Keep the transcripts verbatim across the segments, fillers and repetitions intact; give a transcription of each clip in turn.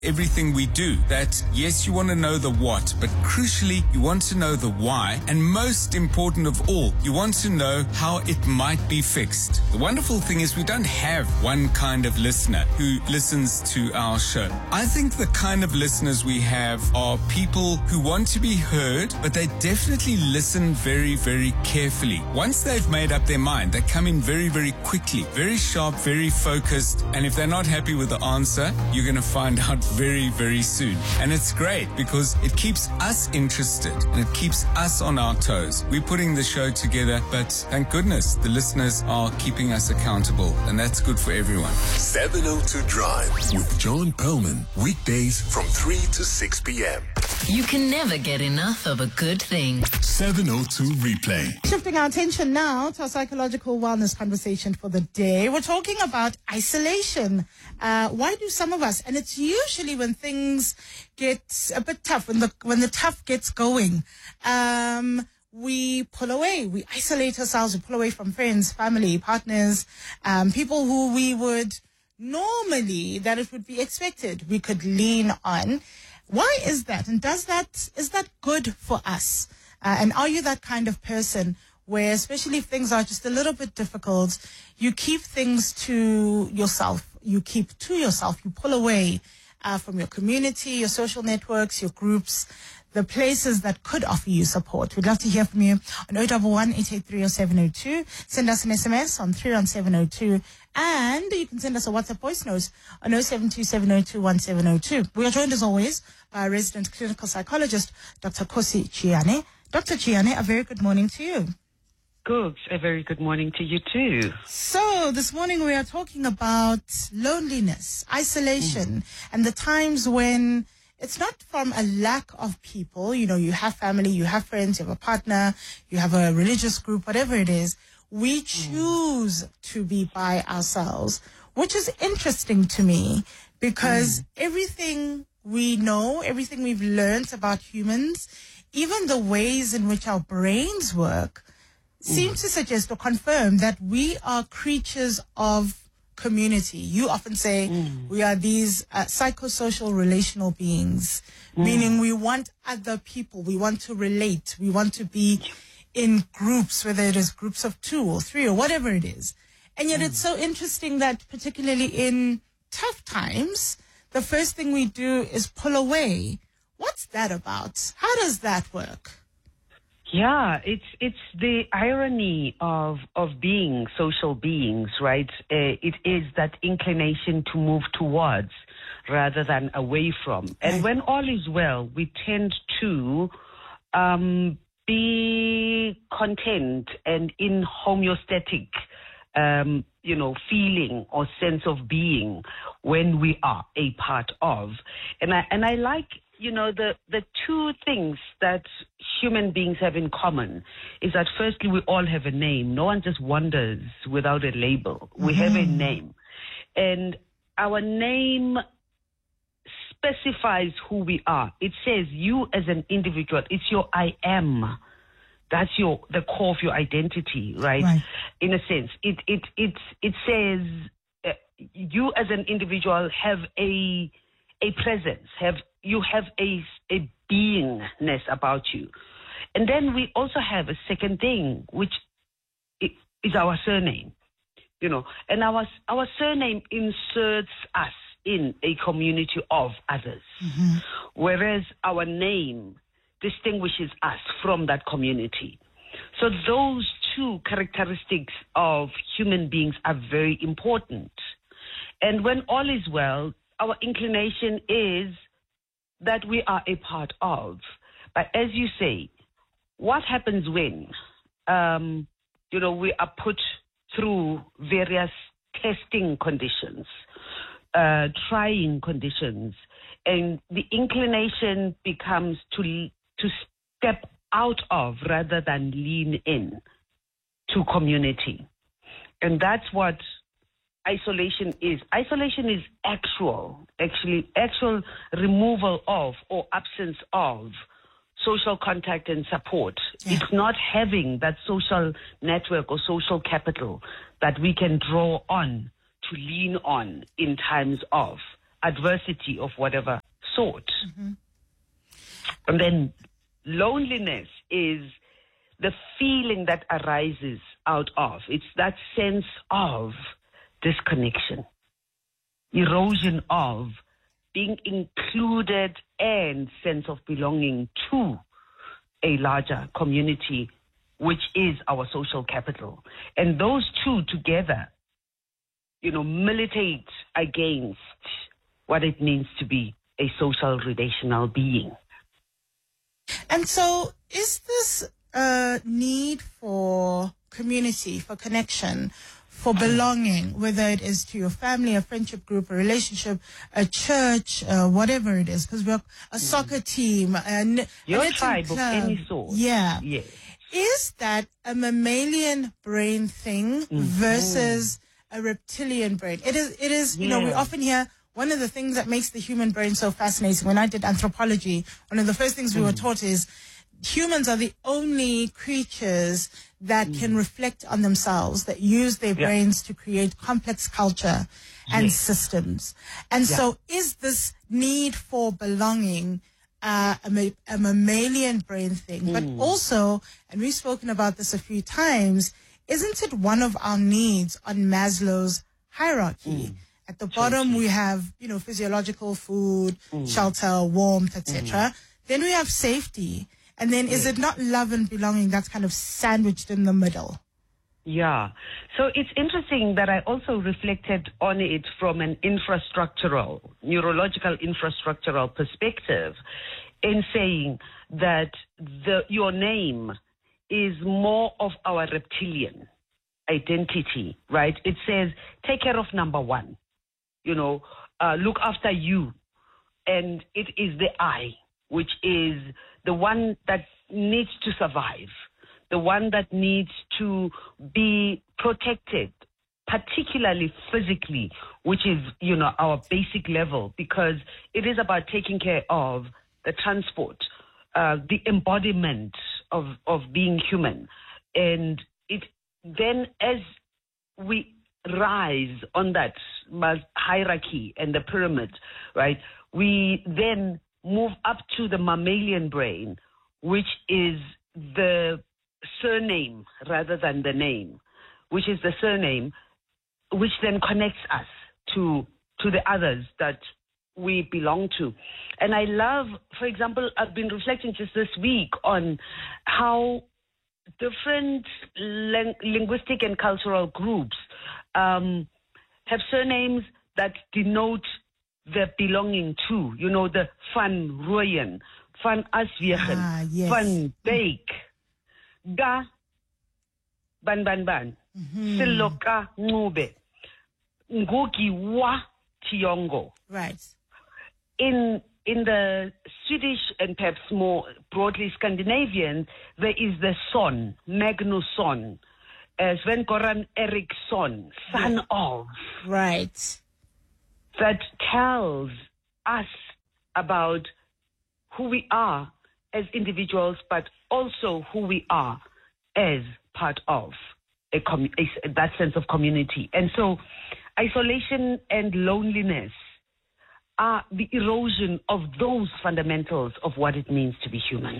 everything we do. That, yes, you want to know the what, but crucially, you want to know the why. And most important of all, you want to know how it might be fixed. The wonderful thing is we don't have one kind of listener who listens to our show. I think the kind of listeners we have are people who want to be heard, but they definitely listen very, very carefully. Once they've made up their mind, they come in very, very quickly, very sharp, very focused. And if they're not happy with the answer, you're going to find out very, very soon. And it's great because it keeps us interested and it keeps us on our toes. We're putting the show together, but thank goodness the listeners are keeping us accountable, and that's good for everyone. seven oh two Drive with John Perlman, weekdays from three to six p.m. You can never get enough of a good thing. seven oh two Replay. Shifting our attention now to our psychological wellness conversation for the day. We're talking about isolation. Uh, why do some of us, and it's usually when things get a bit tough, when the when the tough gets going, um, we pull away, we isolate ourselves, we pull away from friends, family, partners, um, people who we would normally, that it would be expected, we could lean on. Why is that? And does that, is that good for us? Uh, and are you that kind of person where, especially if things are just a little bit difficult, you keep things to yourself, you keep to yourself, you pull away uh, from your community, your social networks, your groups, the places that could offer you support? We'd love to hear from you on oh one one, eight eight three, oh seven oh two. Send us an S M S on three one seven oh two. And you can send us a WhatsApp voice note on oh seven two seven oh two one seven oh two. We are joined as always by our resident clinical psychologist, Doctor Kosi Chiane. Doctor Chiane, a very good morning to you. Good. A very good morning to you too. So this morning we are talking about loneliness, isolation, mm. and the times when it's not from a lack of people. You know, you have family, you have friends, you have a partner, you have a religious group, whatever it is. We choose mm. to be by ourselves, which is interesting to me because mm. everything we know, everything we've learned about humans, even the ways in which our brains work, seem to suggest or confirm that we are creatures of community. You often say mm. we are these uh, psychosocial relational beings, mm. meaning we want other people, we want to relate, we want to be in groups, whether it is groups of two or three or whatever it is. And yet mm. it's so interesting that particularly in tough times, the first thing we do is pull away. What's that about? How does that work? Yeah, it's it's the irony of of being social beings, right? Uh, it is that inclination to move towards rather than away from. And when all is well, we tend to um, be content and in homeostatic, um, you know, feeling or sense of being when we are a part of. And I and I like. You know, the, the two things that human beings have in common is that firstly, we all have a name. No one just wanders without a label. We mm-hmm. have a name. And our name specifies who we are. It says you as an individual. It's your I am. That's your the core of your identity, right? right. In a sense, it it it it says uh, you as an individual have a a presence, have you have a, a beingness about you. And then we also have a second thing, which is our surname, you know, and our, our surname inserts us in a community of others, mm-hmm. whereas our name distinguishes us from that community. So those two characteristics of human beings are very important. And when all is well, our inclination is that we are a part of. But as you say, what happens when, um, you know, we are put through various testing conditions, uh, trying conditions, and the inclination becomes to to step out of rather than lean in to community. And that's what isolation is. Isolation is actual, actually, actual removal of or absence of social contact and support. Yeah. It's not having that social network or social capital that we can draw on to lean on in times of adversity of whatever sort. Mm-hmm. And then loneliness is the feeling that arises out of. It's that sense of disconnection, erosion of being included and sense of belonging to a larger community, which is our social capital. And those two together, you know, militate against what it means to be a social relational being. And so is this a need for community, for connection, for belonging, whether it is to your family, a friendship group, a relationship, a church, uh, whatever it is, because we're a soccer team, and your a tribe club. of any sort. Yeah. Yes. Is that a mammalian brain thing Mm-hmm. versus a reptilian brain? It is, it is, you know, we Yeah. often hear one of the things that makes the human brain so fascinating. When I did anthropology, one of the first things we were taught is humans are the only creatures that can reflect on themselves, that use their Yeah. brains to create complex culture and Yes. systems. And Yeah. so is this need for belonging uh, a, ma- a mammalian brain thing? But also, and we've spoken about this a few times, isn't it one of our needs on Maslow's hierarchy? At the bottom, we have, you know, physiological food, shelter, warmth, et cetera. Then we have safety. And then is it not love and belonging that's kind of sandwiched in the middle? Yeah. So it's interesting that I also reflected on it from an infrastructural, neurological infrastructural perspective in saying that the your name is more of our reptilian identity, right? It says, take care of number one, you know, uh, look after you. And it is the I, which is the one that needs to survive, the one that needs to be protected, particularly physically, which is, you know, our basic level, because it is about taking care of the transport, uh, the embodiment of, of being human. And it then, as we rise on that hierarchy and the pyramid, right, we then move up to the mammalian brain, which is the surname rather than the name, which is the surname, which then connects us to to the others that we belong to. And I love, for example, I've been reflecting just this week on how different ling- linguistic and cultural groups um, have surnames that denote the belonging to, you know, the van Rooyen, van Aswegen, Ah, yes. van Beek, Ga, Ban Ban Ban, Siloka Ngube, Ngoki Wa Tiongo. Right. In in the Swedish and perhaps more broadly Scandinavian, there is the son, Magnusson, uh, Sven Goran Eriksson, son of. Right. That tells us about who we are as individuals, but also who we are as part of a, com- a that sense of community. And so isolation and loneliness are the erosion of those fundamentals of what it means to be human.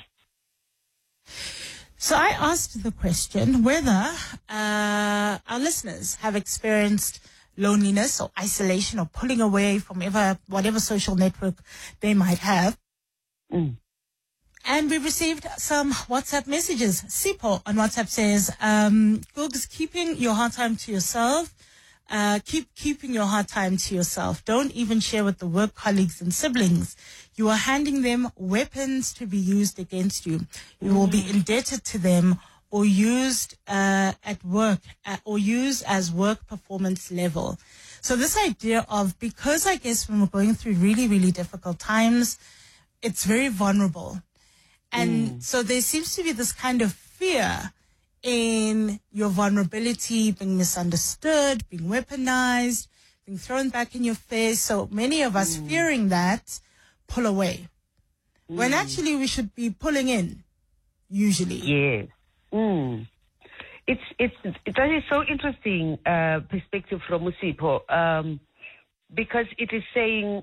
So I asked the question whether uh, our listeners have experienced loneliness or isolation or pulling away from ever, whatever social network they might have. Mm. And we received some WhatsApp messages. Sipho on WhatsApp says, um, Googs, keeping your hard time to yourself. Uh, keep keeping your hard time to yourself. Don't even share with the work colleagues and siblings. You are handing them weapons to be used against you. You will be indebted to them or used uh, at work uh, or used as work performance level. So this idea of, because I guess when we're going through really, really difficult times, it's very vulnerable. And mm. so there seems to be this kind of fear in your vulnerability being misunderstood, being weaponized, being thrown back in your face. So many of us mm. fearing that pull away. Mm. When actually we should be pulling in, usually. Yes. Mm. It's, it's, that is so interesting uh, perspective from Musipo, um, because it is saying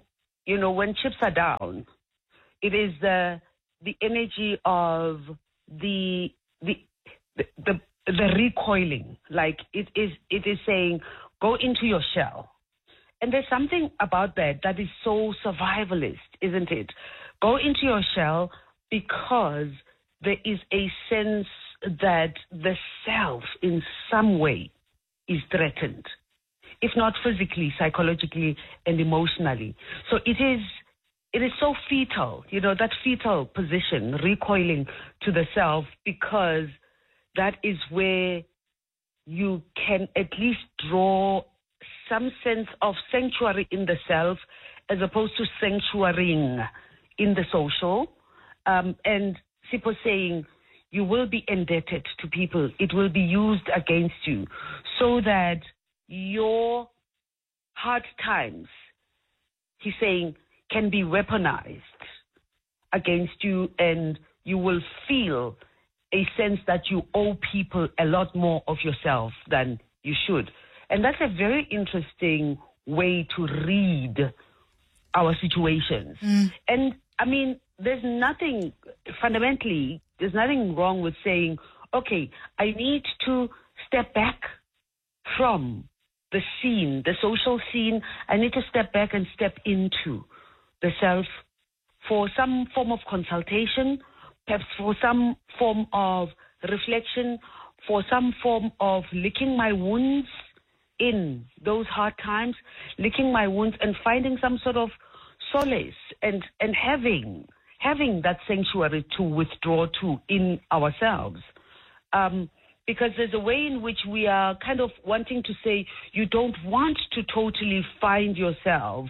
you know, when chips are down, it is the the energy of the the the the, the recoiling. Like it is it is saying, go into your shell. And there's something about that that is so survivalist, isn't it? Go into your shell because there is a sense that the self in some way is threatened, if not physically, psychologically, and emotionally. So it is it is so fetal, you know, that fetal position, recoiling to the self, because that is where you can at least draw some sense of sanctuary in the self as opposed to sanctuarying in the social. Um, and Sipho saying, you will be indebted to people. It will be used against you so that your hard times, he's saying, can be weaponized against you, and you will feel a sense that you owe people a lot more of yourself than you should. And that's a very interesting way to read our situations. Mm. And I mean, there's nothing, fundamentally, there's nothing wrong with saying, okay, I need to step back from the scene, the social scene. I need to step back and step into the self for some form of consultation, perhaps for some form of reflection, for some form of licking my wounds in those hard times, licking my wounds and finding some sort of solace and, and having having that sanctuary to withdraw to in ourselves. Um, because there's a way in which we are kind of wanting to say you don't want to totally find yourself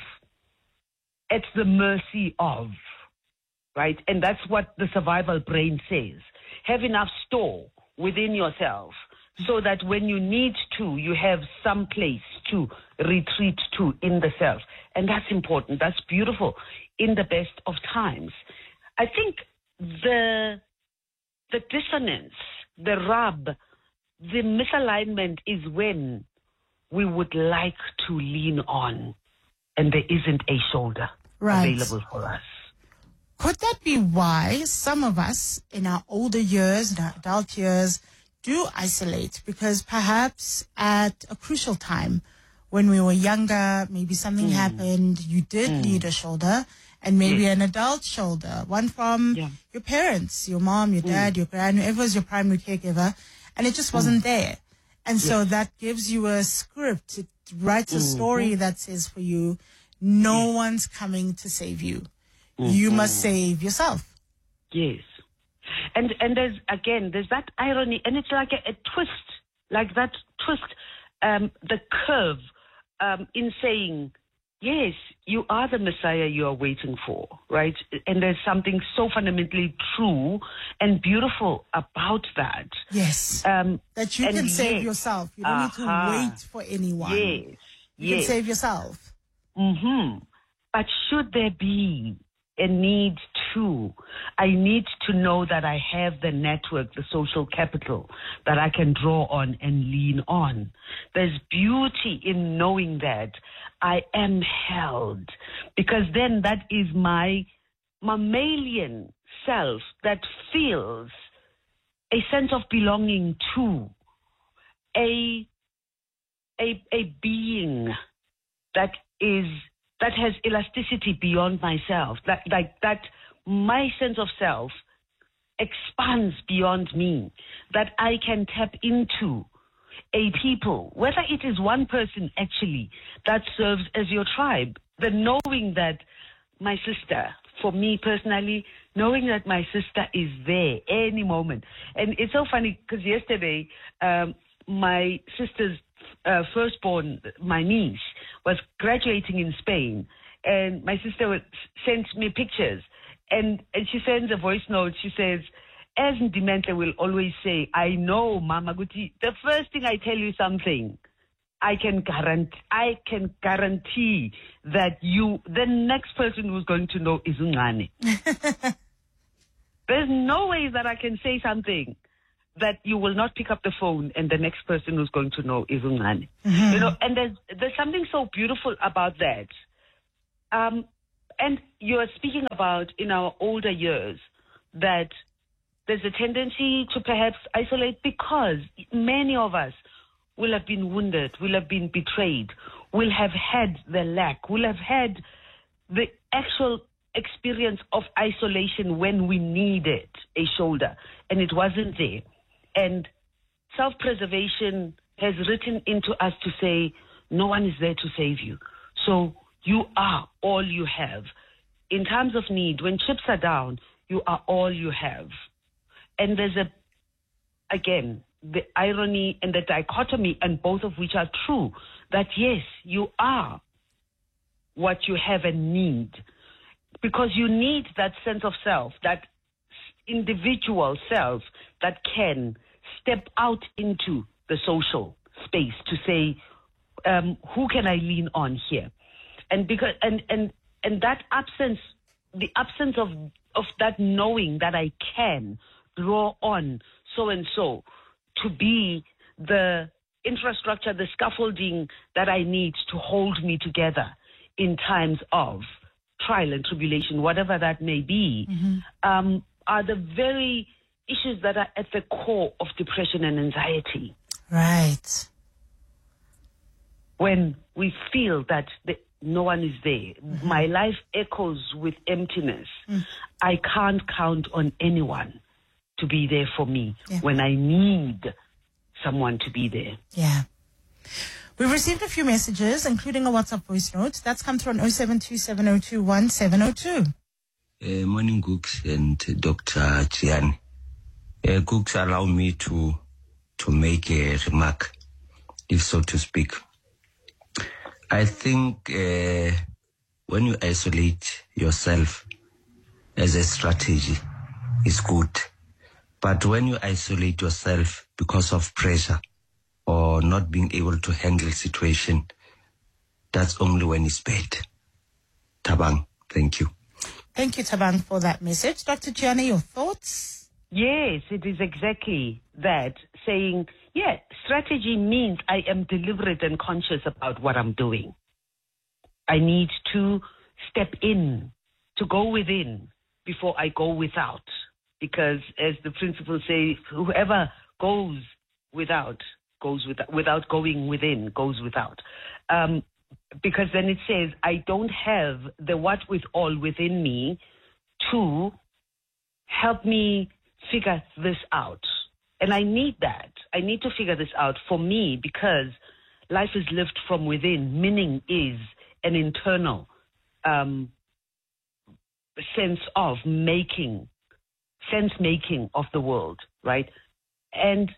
at the mercy of, right? And that's what the survival brain says. Have enough store within yourself so that when you need to, you have some place to retreat to in the self. And that's important. That's beautiful in the best of times. I think the the dissonance, the rub, the misalignment is when we would like to lean on and there isn't a shoulder right. available for us. Could that be why some of us in our older years, in our adult years, do isolate? Because perhaps at a crucial time when we were younger, maybe something mm. happened, you did mm. need a shoulder, and maybe yes. an adult shoulder, one from yeah. your parents, your mom, your dad, mm. your grand, whoever was your primary caregiver, and it just wasn't mm. there. And yes. so that gives you a script. It writes a story mm. that says for you, no yes. one's coming to save you. Mm-hmm. You must save yourself. Yes. And and there's, again, there's that irony, and it's like a, a twist, like that twist, um, the curve um, in saying, yes, you are the Messiah you are waiting for, right? And there's something so fundamentally true and beautiful about that. Yes. Um, that you can yes, save yourself. You don't uh-huh. need to wait for anyone. Yes. You yes. can save yourself. Mm-hmm. But should there be a need to, I need to know that I have the network, the social capital that I can draw on and lean on. There's beauty in knowing that I am held, because then that is my mammalian self that feels a sense of belonging to a, a, a being that is that has elasticity beyond myself, that like that my sense of self expands beyond me, that I can tap into a people, whether it is one person actually that serves as your tribe, the knowing that my sister, for me personally, knowing that my sister is there any moment. And it's so funny because yesterday, um, my sister's uh, firstborn, my niece, was graduating in Spain, and my sister was, sent me pictures, and, and she sends a voice note. She says, as Ndimente will always say, I know, Mama Guti, the first thing I tell you something, I can guarantee, I can guarantee that you, the next person who's going to know is Ungane. There's no way that I can say something that you will not pick up the phone and the next person who's going to know is Ungane. Mm-hmm. You know, and there's there's something so beautiful about that. Um, and you're speaking about in our older years that there's a tendency to perhaps isolate because many of us will have been wounded, will have been betrayed, will have had the lack, will have had the actual experience of isolation when we needed a shoulder and it wasn't there. And self-preservation has written into us to say, no one is there to save you. So you are all you have. In times of need, when chips are down, you are all you have. And there's a, again, the irony and the dichotomy, and both of which are true, that yes, you are what you have and need, because you need that sense of self, that individual self that can step out into the social space to say, um, who can I lean on here? And because and and and that absence, the absence of of that knowing that I can draw on so and so to be the infrastructure, the scaffolding that I need to hold me together in times of trial and tribulation, whatever that may be, mm-hmm. um, are the very issues that are at the core of depression and anxiety. Right. When we feel that the, no one is there, mm-hmm. my life echoes with emptiness. Mm. I can't count on anyone to be there for me yeah. when I need someone to be there. Yeah. We've received a few messages, including a WhatsApp voice note. That's come through on oh seven two seven oh two one seven oh two. Uh, morning, Gooks and uh, Doctor Gianni. Uh, Gooks, allow me to to make a remark, if so to speak. I think uh, when you isolate yourself as a strategy, it's good. But when you isolate yourself because of pressure or not being able to handle situation, that's only when it's bad. Tabang, thank you. Thank you, Tabang, for that message. Doctor Gianni, your thoughts? Yes, it is exactly that. Saying, yeah, strategy means I am deliberate and conscious about what I'm doing. I need to step in, to go within before I go without. Because as the principle says, whoever goes without, goes without, without going within, goes without. Um, because then it says, I don't have the what with all within me to help me figure this out. And I need that. I need to figure this out for me, because life is lived from within. Meaning is an internal um, sense of making, sense making of the world, right? And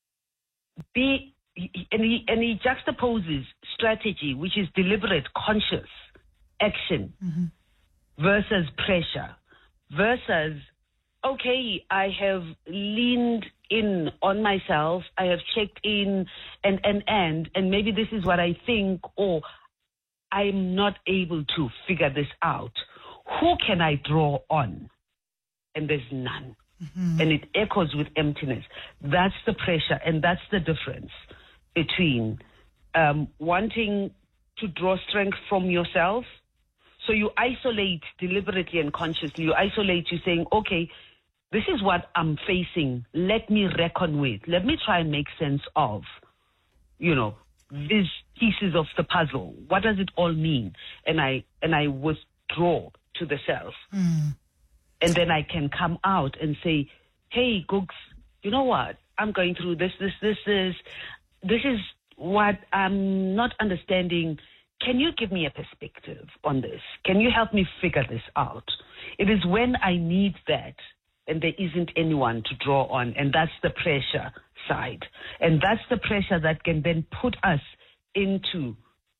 be and he, and he juxtaposes strategy, which is deliberate, conscious action, mm-hmm. versus pressure, versus, okay, I have leaned in on myself, I have checked in, and, and, and, and maybe this is what I think, or I'm not able to figure this out. Who can I draw on? And there's none. Mm-hmm. And it echoes with emptiness. That's the pressure, and that's the difference between um, wanting to draw strength from yourself. So you isolate deliberately and consciously. You isolate, you saying, okay, this is what I'm facing. Let me reckon with. Let me try and make sense of, you know, these pieces of the puzzle. What does it all mean? And I and I withdraw to the self. Mm. And then I can come out and say, hey, Gooks, you know what? I'm going through this, this, this, this. This is what I'm not understanding. Can you give me a perspective on this? Can you help me figure this out? It is when I need that and there isn't anyone to draw on, and that's the pressure side. And that's the pressure that can then put us into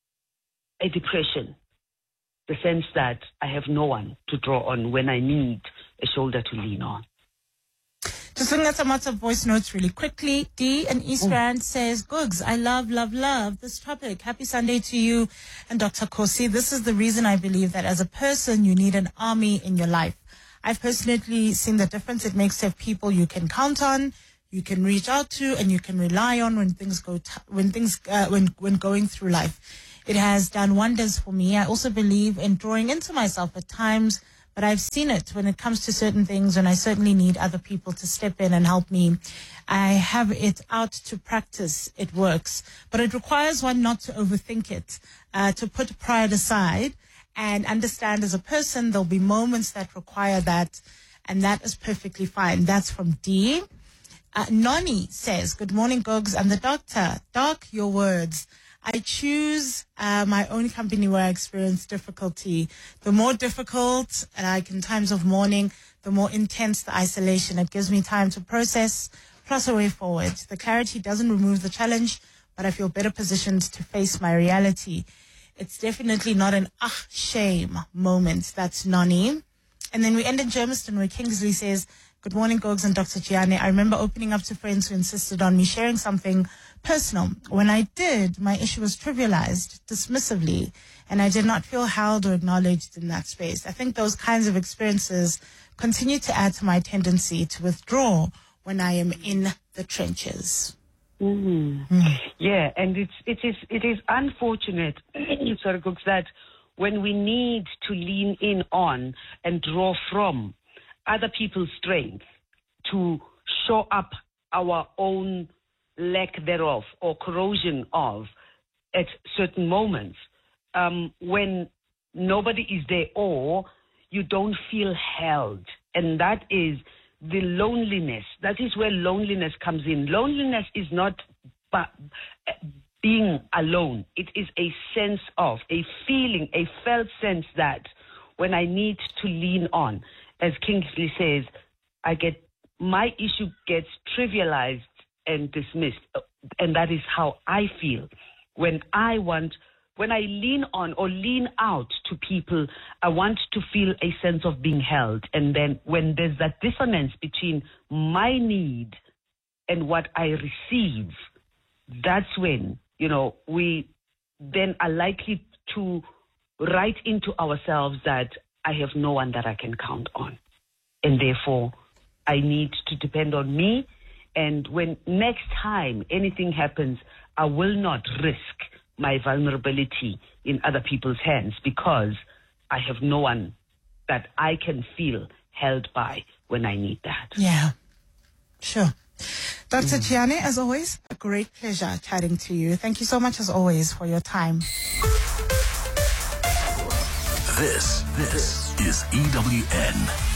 a depression. The sense that I have no one to draw on when I need a shoulder to lean on. Just looking at some WhatsApp voice notes really quickly. D in East Rand says, Googs, I love, love, love this topic. Happy Sunday to you and Doctor Kosi. This is the reason I believe that as a person, you need an army in your life. I've personally seen the difference it makes to have people you can count on, you can reach out to, and you can rely on when things go, t- when things, uh, when, when going through life. It has done wonders for me. I also believe in drawing into myself at times, but I've seen it when it comes to certain things, and I certainly need other people to step in and help me. I have it out to practice. It works, but it requires one not to overthink it, uh, to put pride aside and understand as a person there'll be moments that require that, and that is perfectly fine. That's from D. Uh, Noni says, good morning, Gogs and the doctor. Doc, your words. I choose uh, my own company where I experience difficulty. The more difficult, like in times of mourning, the more intense the isolation. It gives me time to process, plus a way forward. The clarity doesn't remove the challenge, but I feel better positioned to face my reality. It's definitely not an ah shame moment. That's Noni. And then we end in Germiston, where Kingsley says, good morning, Gogs and Doctor Gianni. I remember opening up to friends who insisted on me sharing something personal. When I did, my issue was trivialized dismissively, and I did not feel held or acknowledged in that space. I think those kinds of experiences continue to add to my tendency to withdraw when I am in the trenches. Mm. Mm. Yeah, and it's it is it is unfortunate, sorry, Cooks, that when we need to lean in on and draw from other people's strength to show up our own lack thereof or corrosion of at certain moments, um, when nobody is there or you don't feel held. And that is the loneliness. That is where loneliness comes in. Loneliness is not but being alone. It is a sense of, a feeling, a felt sense that when I need to lean on, as Kingsley says, I get, my issue gets trivialized and dismissed. And that is how I feel. When I want, when I lean on or lean out to people, I want to feel a sense of being held. And then when there's that dissonance between my need and what I receive, that's when, you know, we then are likely to write into ourselves that I have no one that I can count on. And therefore, I need to depend on me. And when next time anything happens, I will not risk my vulnerability in other people's hands because I have no one that I can feel held by when I need that. Yeah, sure. Doctor Mm. Gianni, as always, a great pleasure chatting to you. Thank you so much, as always, for your time. This, this is E W N.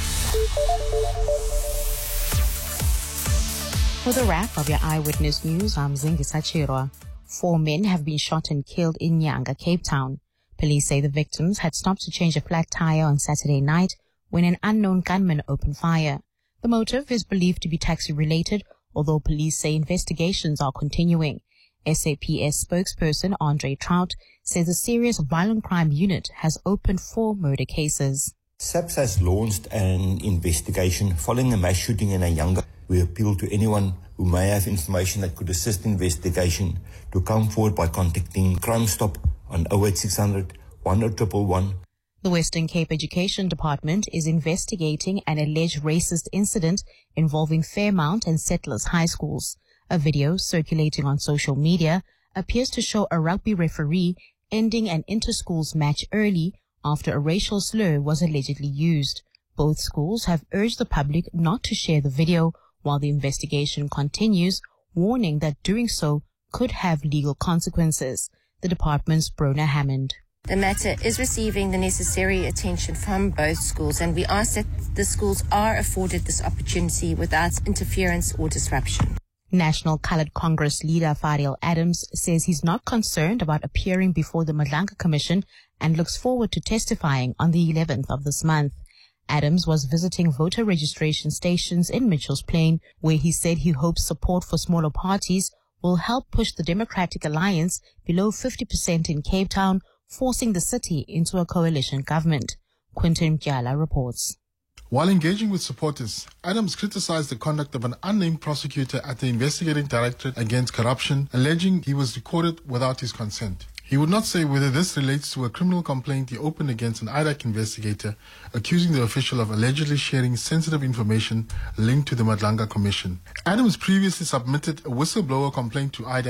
For the wrap of your Eyewitness News, I'm Zingisa Chirwa. Four men have been shot and killed in Nyanga, Cape Town. Police say the victims had stopped to change a flat tire on Saturday night when an unknown gunman opened fire. The motive is believed to be taxi-related, although police say investigations are continuing. S A P S spokesperson Andre Trout says a serious violent crime unit has opened four murder cases. SAPS has launched an investigation following a mass shooting in Anyanga. We appeal to anyone who may have information that could assist investigation to come forward by contacting Crime Stop on oh eight six hundred, one oh one one. The Western Cape Education Department is investigating an alleged racist incident involving Fairmount and Settlers High Schools. A video circulating on social media appears to show a rugby referee ending an inter-schools match early after a racial slur was allegedly used. Both schools have urged the public not to share the video while the investigation continues, warning that doing so could have legal consequences. The department's Brona Hammond. The matter is receiving the necessary attention from both schools, and we ask that the schools are afforded this opportunity without interference or disruption. National Coloured Congress leader Fariel Adams says he's not concerned about appearing before the Madlanka Commission and looks forward to testifying on the eleventh of this month. Adams was visiting voter registration stations in Mitchell's Plain, where he said he hopes support for smaller parties will help push the Democratic Alliance below fifty percent in Cape Town, forcing the city into a coalition government. Quinton Mkiala reports. While engaging with supporters, Adams criticized the conduct of an unnamed prosecutor at the Investigating Directorate Against Corruption, alleging he was recorded without his consent. He would not say whether this relates to a criminal complaint he opened against an I D A C investigator, accusing the official of allegedly sharing sensitive information linked to the Madlanka Commission. Adams previously submitted a whistleblower complaint to I D A C,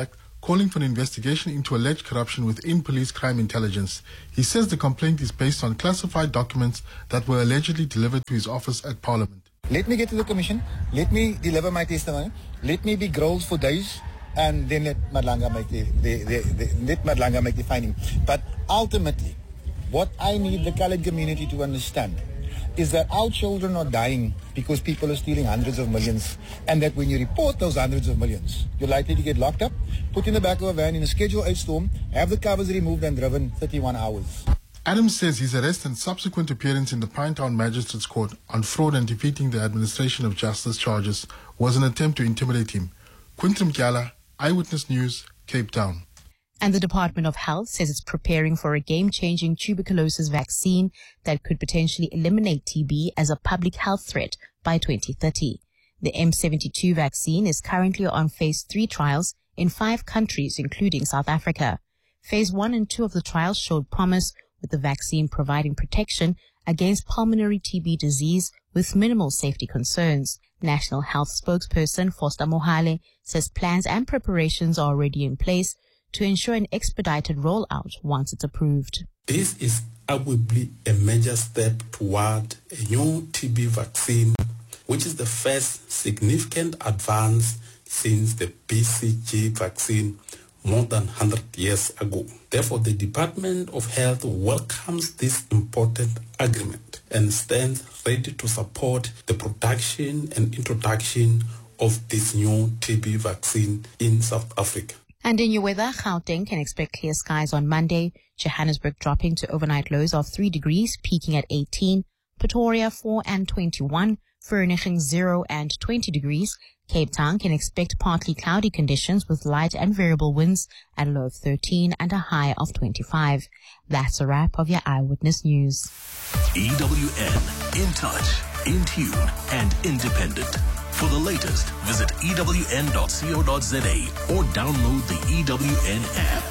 calling for an investigation into alleged corruption within police crime intelligence. He says the complaint is based on classified documents that were allegedly delivered to his office at Parliament. Let me get to the commission, let me deliver my testimony, let me be grilled for days, and then let Madlanga make the, the, the, the, let Madlanga make the finding. But ultimately, what I need the colored community to understand is that our children are dying because people are stealing hundreds of millions, and that when you report those hundreds of millions, you're likely to get locked up, put in the back of a van in a Schedule eight storm, have the covers removed and driven thirty-one hours. Adams says his arrest and subsequent appearance in the Pinetown Magistrates Court on fraud and defeating the administration of justice charges was an attempt to intimidate him. Quintum Kyala, Eyewitness News, Cape Town. And the Department of Health says it's preparing for a game-changing tuberculosis vaccine that could potentially eliminate T B as a public health threat by twenty thirty. The M seventy-two vaccine is currently on phase three trials in five countries, including South Africa. Phase one and two of the trials showed promise, with the vaccine providing protection against pulmonary T B disease with minimal safety concerns. National Health spokesperson Foster Mohale says plans and preparations are already in place to ensure an expedited rollout once it's approved. This is arguably a major step toward a new T B vaccine, which is the first significant advance since the B C G vaccine more than one hundred years ago. Therefore, the Department of Health welcomes this important agreement and stands ready to support the production and introduction of this new T B vaccine in South Africa. And in your weather, Gauteng can expect clear skies on Monday, Johannesburg dropping to overnight lows of three degrees, peaking at eighteen, Pretoria four and twenty-one, Vereeniging zero and twenty degrees. Cape Town can expect partly cloudy conditions with light and variable winds at a low of thirteen and a high of twenty-five. That's a wrap of your Eyewitness News. E W N, in touch, in tune, and independent. For the latest, visit E W N dot co dot za or download the E W N app.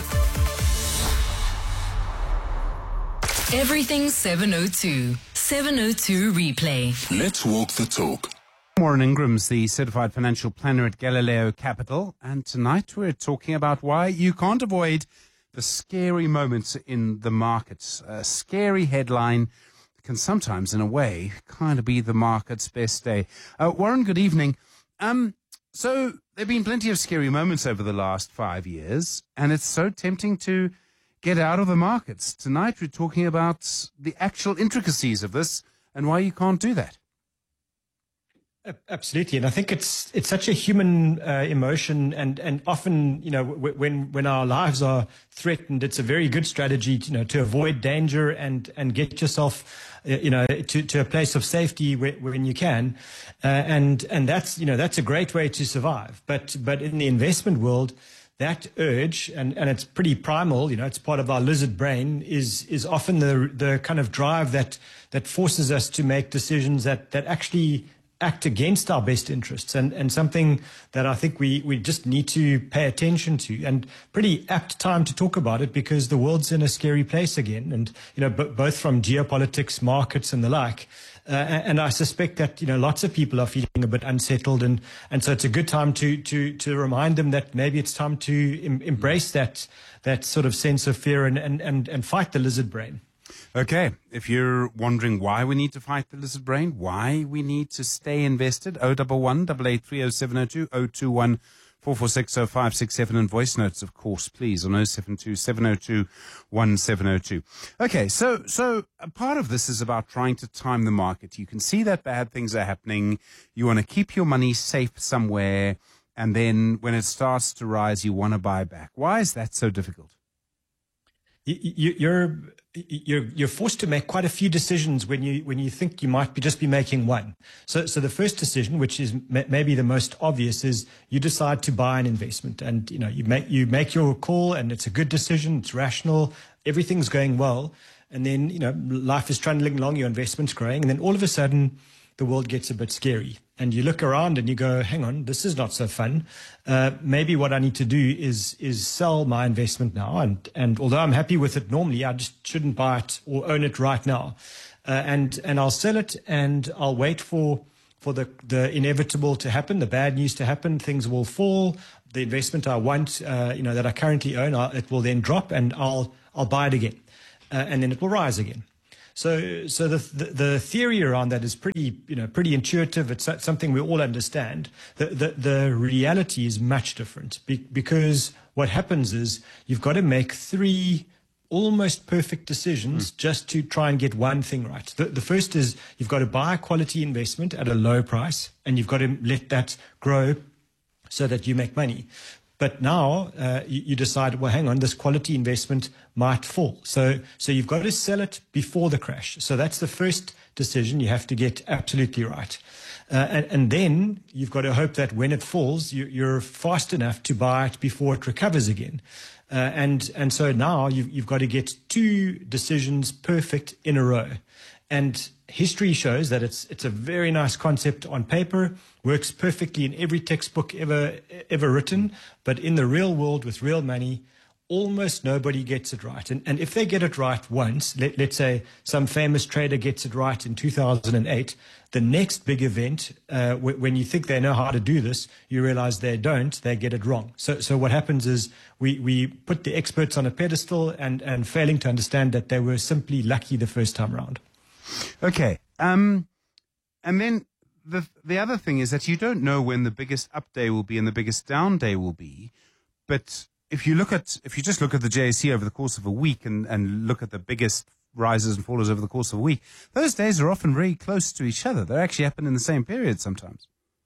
Everything seven oh two. seven oh two replay. Let's walk the talk. Warren Ingram's the certified financial planner at Galileo Capital, and tonight we're talking about why you can't avoid the scary moments in the markets. A scary headline can sometimes, in a way, kind of be the market's best day. Uh, Warren, good evening. Um, so there have been plenty of scary moments over the last five years, and it's so tempting to get out of the markets. Tonight we're talking about the actual intricacies of this and why you can't do that. Absolutely, and I think it's it's such a human uh, emotion, and and often, you know, w- when when our lives are threatened, it's a very good strategy, to, you know, to avoid danger and and get yourself, uh, you know, to to a place of safety when, when you can, uh, and and that's you know that's a great way to survive. But but in the investment world, that urge, and, and it's pretty primal, you know, it's part of our lizard brain, is is often the the kind of drive that that forces us to make decisions that that actually act against our best interests, and, and something that I think we, we just need to pay attention to, and pretty apt time to talk about it because the world's in a scary place again, and, you know, b- both from geopolitics, markets and the like. Uh, and I suspect that, you know, lots of people are feeling a bit unsettled, and, and so it's a good time to, to, to remind them that maybe it's time to em- embrace that, that sort of sense of fear and, and, and, and fight the lizard brain. Okay, if you're wondering why we need to fight the lizard brain, why we need to stay invested, oh one one, eight eight three oh seven oh two, oh two one, four four six oh five six seven, and voice notes, of course, please, on oh seven two, seven oh two, one seven oh two. Okay, so so a part of this is about trying to time the market. You can see that bad things are happening. You want to keep your money safe somewhere, and then when it starts to rise, you want to buy back. Why is that so difficult? You, you're you're you're forced to make quite a few decisions when you when you think you might be just be making one. So so the first decision, which is m- maybe the most obvious, is you decide to buy an investment, and you know you make you make your call, and it's a good decision, it's rational, everything's going well, and then you know life is trundling along, your investment's growing, and then all of a sudden the world gets a bit scary. And you look around and you go, hang on, this is not so fun. Uh, maybe what I need to do is is sell my investment now. And, and although I'm happy with it normally, I just shouldn't buy it or own it right now. Uh, and and I'll sell it, and I'll wait for for the, the inevitable to happen, the bad news to happen, things will fall. The investment I want, uh, you know, that I currently own, I'll, it will then drop, and I'll I'll buy it again, uh, and then it will rise again. So, so the, the the theory around that is pretty, you know, pretty intuitive. It's something we all understand. The the, the reality is much different be, because what happens is you've got to make three almost perfect decisions mm. just to try and get one thing right. The, the first is you've got to buy a quality investment at a low price, and you've got to let that grow so that you make money. But now uh, you, you decide, well, hang on, this quality investment might fall. So, so you've got to sell it before the crash. So that's the first decision you have to get absolutely right. Uh, and, and then you've got to hope that when it falls, you, you're fast enough to buy it before it recovers again. Uh, and, and so now you've, you've got to get two decisions perfect in a row. And history shows that it's it's a very nice concept on paper, works perfectly in every textbook ever ever written, but in the real world with real money, almost nobody gets it right. And, and if they get it right once, let, let's say some famous trader gets it right in two thousand eight, the next big event, uh, w- when you think they know how to do this, you realize they don't, they get it wrong. So so what happens is we, we put the experts on a pedestal and, and failing to understand that they were simply lucky the first time around. Okay. Um, and then the the other thing is that you don't know when the biggest up day will be and the biggest down day will be. But if you look at if you just look at the J S E over the course of a week and, and look at the biggest rises and falls over the course of a week, those days are often very close to each other. They actually happen in the same period sometimes.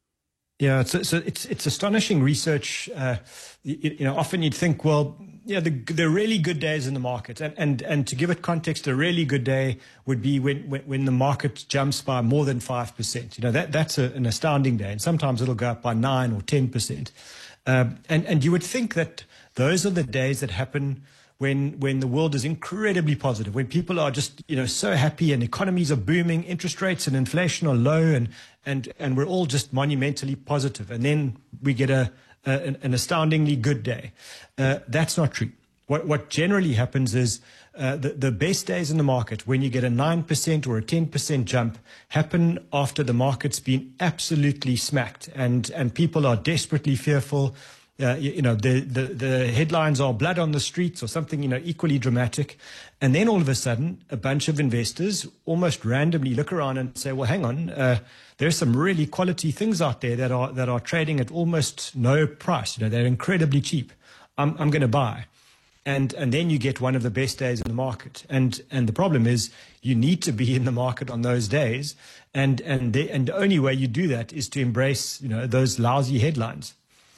Yeah, so, so it's it's astonishing research. Uh, you, you know, often you'd think, well, yeah, the the really good days in the market, and and, and to give it context, a really good day would be when when, when the market jumps by more than five percent. You know, that that's a, an astounding day, and sometimes it'll go up by nine or ten percent. Um, and and you would think that those are the days that happen when when the world is incredibly positive, when people are just, you know, so happy and economies are booming, interest rates and inflation are low, and and and we're all just monumentally positive. And then we get a, a an, an astoundingly good day. Uh, that's not true. What what generally happens is uh, the the best days in the market, when you get a nine percent or a ten percent jump, happen after the market's been absolutely smacked, and and people are desperately fearful. Uh, you, you know, the, the, the headlines are blood on the streets or something, you know, equally dramatic. And then all of a sudden, a bunch of investors almost randomly look around and say, well, hang on, uh, there's some really quality things out there that are that are trading at almost no price. You know, they're incredibly cheap. I'm, I'm going to buy. And and then you get one of the best days in the market. And and the problem is you need to be in the market on those days. And and the, and the only way you do that is to embrace, you know, those lousy headlines.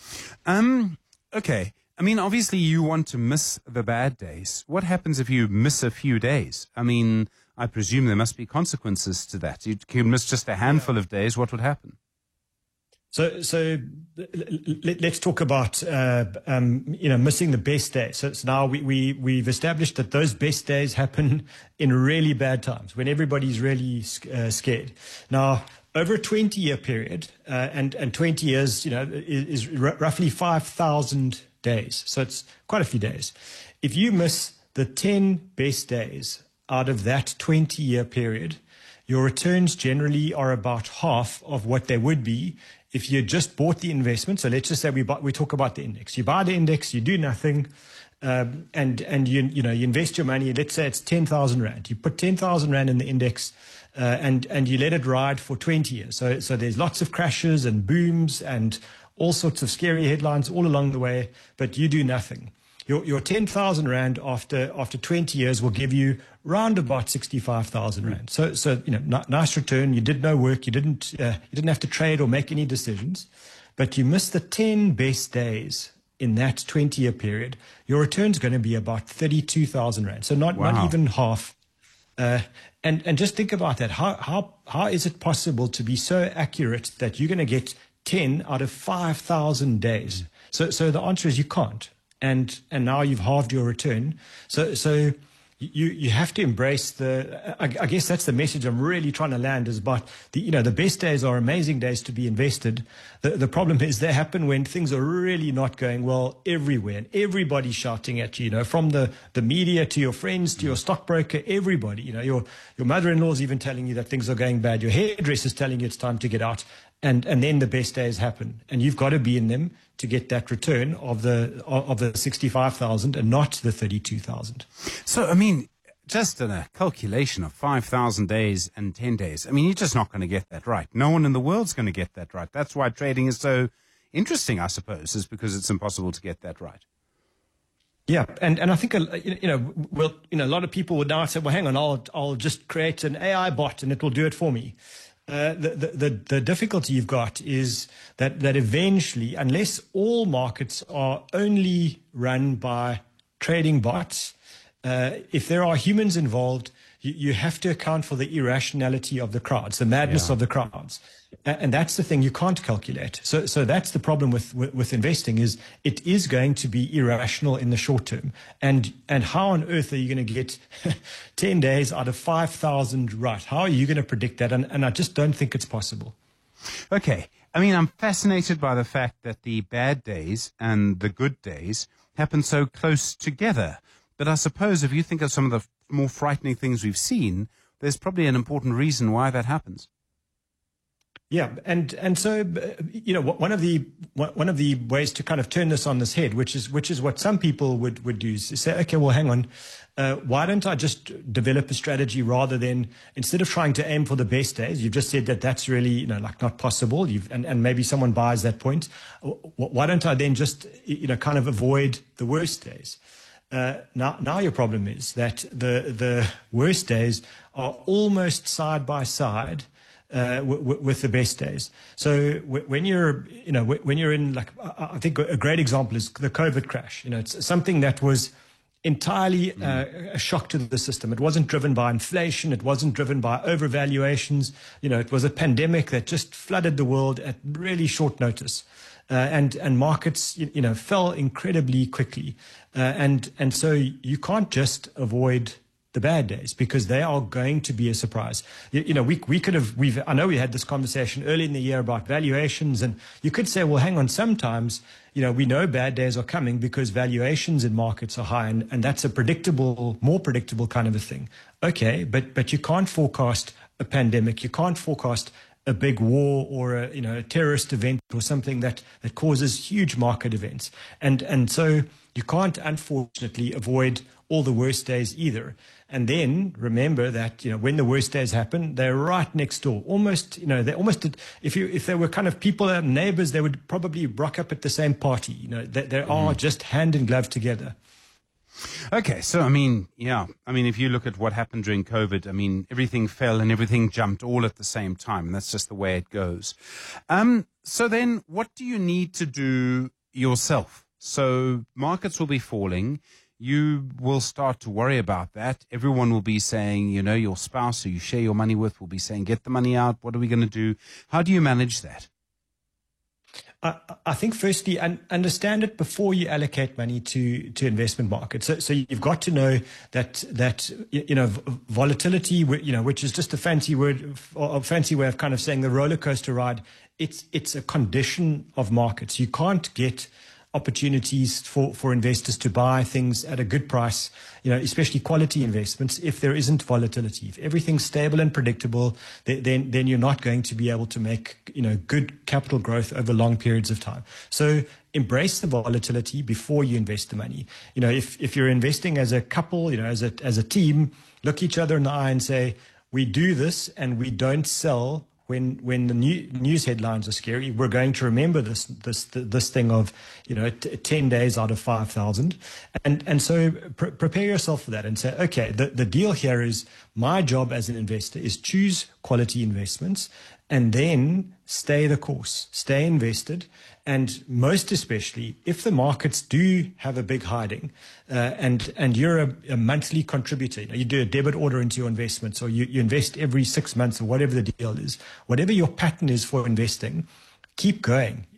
Um, okay. I mean, obviously you want to miss the bad days. What happens if you miss a few days? I mean, I presume there must be consequences to that. You can miss just a handful of days. What would happen? So, so let, let's talk about, uh, um, you know, missing the best days. So, so now we, we, we've established that those best days happen in really bad times when everybody's really uh, scared. Now, over a twenty-year period, uh, and, and twenty years, you know, is, is r- roughly five thousand days. So it's quite a few days. If you miss the ten best days out of that twenty-year period, your returns generally are about half of what they would be if you just bought the investment. So let's just say we buy, we talk about the index. You buy the index, you do nothing, um, and and you you know you invest your money. Let's say it's ten thousand rand. You put ten thousand rand in the index. Uh, and and you let it ride for twenty years. So so there's lots of crashes and booms and all sorts of scary headlines all along the way, but you do nothing. Your your ten thousand rand after after twenty years will give you round about sixty-five thousand rand. So so you know n- nice return. You did no work. You didn't uh, you didn't have to trade or make any decisions, but you missed the ten best days in that twenty year period. Your return's going to be about thirty-two thousand rand. So not wow. not even half. Uh, and, and just think about that. How, how, how is it possible to be so accurate that you're going to get ten out of five thousand days? So, so the answer is you can't. And, and now you've halved your return. So, so you, you have to embrace the, I, I guess that's the message I'm really trying to land is about the, you know, the best days are amazing days to be invested. The, the problem is they happen when things are really not going well everywhere and everybody's shouting at you, you know, from the, the media to your friends, to your stockbroker, everybody, you know, your, your mother-in-law is even telling you that things are going bad. Your hairdresser's telling you it's time to get out. And, and then the best days happen and you've got to be in them to get that return of the of the sixty-five thousand and not the thirty-two thousand. So, I mean, just in a calculation of five thousand days and ten days, I mean, you're just not going to get that right. No one in the world's going to get that right. That's why trading is so interesting, I suppose, is because it's impossible to get that right. Yeah, and, and I think, you know, well, you know, a lot of people would now say, well, hang on, I'll, I'll just create an A I bot and it will do it for me. Uh, the, the, the, the difficulty you've got is that, that eventually, unless all markets are only run by trading bots, uh, if there are humans involved, you, you have to account for the irrationality of the crowds, the madness Yeah. of the crowds. And that's the thing you can't calculate. So, so that's the problem with, with, with investing is it is going to be irrational in the short term. And, and how on earth are you going to get ten days out of five thousand right? How are you going to predict that? And, and I just don't think it's possible. Okay. I mean, I'm fascinated by the fact that the bad days and the good days happen so close together. But I suppose if you think of some of the more frightening things we've seen, there's probably an important reason why that happens. Yeah, and and so you know one of the one of the ways to kind of turn this on this head, which is which is what some people would would do, is say, okay, well, hang on, uh, why don't I just develop a strategy rather than instead of trying to aim for the best days? You've just said that that's really you know like not possible. You've and, and maybe someone buys that point. Why don't I then just you know kind of avoid the worst days? Uh, now, now your problem is that the the worst days are almost side by side. Uh, w- w- with the best days. So w- when you're, you know, w- when you're in, like, I-, I think a great example is the COVID crash. You know, it's something that was entirely uh, a shock to the system. It wasn't driven by inflation. It wasn't driven by overvaluations. You know, it was a pandemic that just flooded the world at really short notice. Uh, and and markets, you, you know, fell incredibly quickly. Uh, and and so you can't just avoid the bad days because they are going to be a surprise. You, you know, we we could have we've I know we had this conversation early in the year about valuations, and you could say, well, hang on, sometimes you know we know bad days are coming because valuations in markets are high, and, and that's a predictable, more predictable kind of a thing. Okay, but but you can't forecast a pandemic, you can't forecast a big war or a you know a terrorist event or something that that causes huge market events, and and so you can't unfortunately avoid all the worst days either. And then remember that, you know, when the worst days happen, they're right next door. Almost, you know, they almost, if you, if they were kind of people, uh, neighbors, they would probably rock up at the same party. You know, they, they are just hand in glove together. Okay, so, I mean, yeah, I mean, if you look at what happened during COVID, I mean, everything fell and everything jumped all at the same time. And that's just the way it goes. Um, so then what do you need to do yourself? So markets will be falling. You will start to worry about that. Everyone will be saying, you know, your spouse who you share your money with will be saying, get the money out. What are we going to do? How do you manage that? I, I think firstly, un- understand it before you allocate money to, to investment markets. So, so you've got to know that, that, you know, volatility, you know, which is just a fancy word, a fancy way of kind of saying the roller coaster ride. It's, it's a condition of markets. You can't get opportunities for, for investors to buy things at a good price, you know, especially quality investments, if there isn't volatility. If everything's stable and predictable, then, then you're not going to be able to make, you know, good capital growth over long periods of time. So embrace the volatility before you invest the money. You know, if, if you're investing as a couple, you know, as a, as a team, look each other in the eye and say, we do this and we don't sell When when the new, news headlines are scary. We're going to remember this this this thing of you know t- ten days out of five thousand, and and so pr- prepare yourself for that and say, okay, the the deal here is my job as an investor is choose quality investments, and then stay the course, stay invested, and most especially if the markets do have a big hiding, uh, and and you're a, a monthly contributor, you know, you do a debit order into your investments, or you, you invest every six months or whatever the deal is, whatever your pattern is for investing, keep going.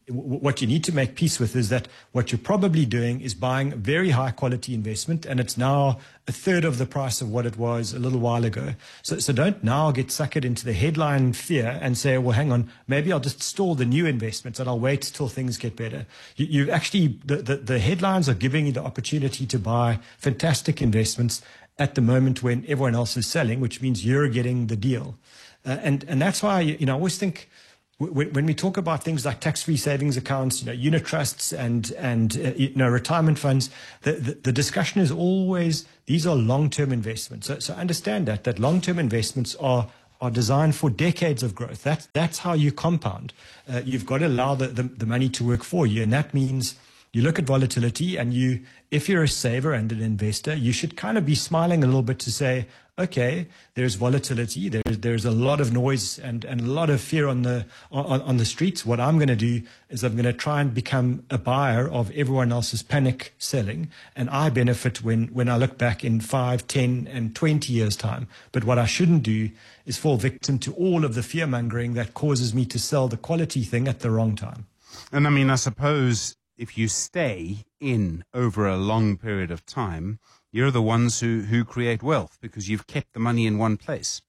w- what you need to make peace with is that what you're probably doing is buying a very high quality investment, and it's now a third of the price of what it was a little while ago. So, so don't now get suckered into the headline fear and say, well, hang on, maybe I'll just stall the new investments and I'll wait till things get better. You, you actually, the, the, the headlines are giving you the opportunity to buy fantastic investments at the moment when everyone else is selling, which means you're getting the deal. Uh, and, and that's why, you know, I always think, when we talk about things like tax-free savings accounts, you know, unit trusts and, and uh, you know, retirement funds, the, the, the discussion is always, these are long-term investments. So, so understand that, that long-term investments are, are designed for decades of growth. That's, that's how you compound. Uh, you've got to allow the, the, the money to work for you. And that means you look at volatility, and you, if you're a saver and an investor, you should kind of be smiling a little bit to say, okay, there's volatility, there's there's a lot of noise and, and a lot of fear on the on, on the streets. What I'm going to do is I'm going to try and become a buyer of everyone else's panic selling, and I benefit when, when I look back in five, ten, and twenty years' time. But what I shouldn't do is fall victim to all of the fear mongering that causes me to sell the quality thing at the wrong time. And I mean, I suppose if you stay in over a long period of time, you're the ones who, who create wealth because you've kept the money in one place.